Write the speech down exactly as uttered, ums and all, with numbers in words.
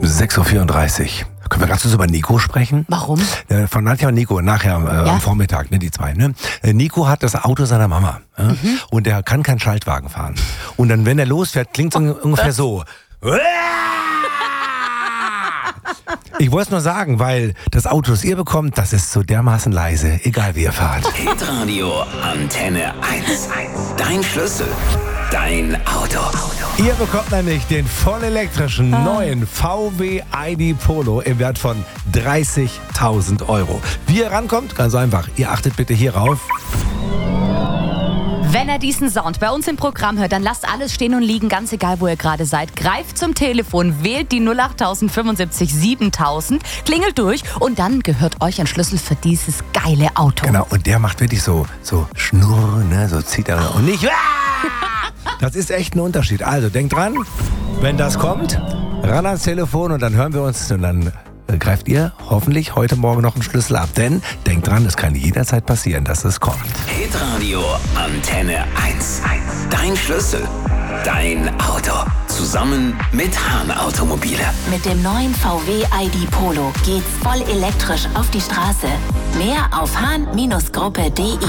sechs Uhr vierunddreißig. Können wir ganz kurz über Nico sprechen? Warum? Äh, von Nadja und Nico, nachher äh, Ja? am Vormittag, ne, die zwei. Ne? Äh, Nico hat das Auto seiner Mama. Ja? Mhm. Und der kann keinen Schaltwagen fahren. Und dann, wenn er losfährt, klingt es ungefähr so. Ich wollte es nur sagen, weil das Auto, das ihr bekommt, das ist so dermaßen leise, egal wie ihr fahrt. Hitradio Antenne eins. Dein Schlüssel, dein Auto. Ihr bekommt nämlich den vollelektrischen Ah. neuen V W I D Polo im Wert von dreißigtausend Euro. Wie ihr rankommt? Ganz einfach. Ihr achtet bitte hier rauf. Wenn ihr diesen Sound bei uns im Programm hört, dann lasst alles stehen und liegen, ganz egal, wo ihr gerade seid. Greift zum Telefon, wählt die null acht fünfundsiebzig siebentausend, klingelt durch und dann gehört euch ein Schlüssel für dieses geile Auto. Genau, und der macht wirklich so, so Schnurr, ne? So zieht er und nicht. Das ist echt ein Unterschied. Also denkt dran, wenn das kommt, ran ans Telefon und dann hören wir uns und dann äh, greift ihr hoffentlich heute Morgen noch einen Schlüssel ab. Denn denkt dran, es kann jederzeit passieren, dass es kommt. Hitradio Antenne eins. Dein Schlüssel, dein Auto. Zusammen mit Hahn Automobile. Mit dem neuen V W I D Polo geht's voll elektrisch auf die Straße. Mehr auf hahn Gruppe punkt de.